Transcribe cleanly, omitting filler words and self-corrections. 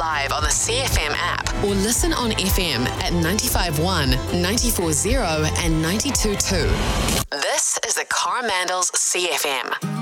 live on the CFM app or listen on FM at 95.1, 94.0 and 92.2. This is the Coromandels CFM.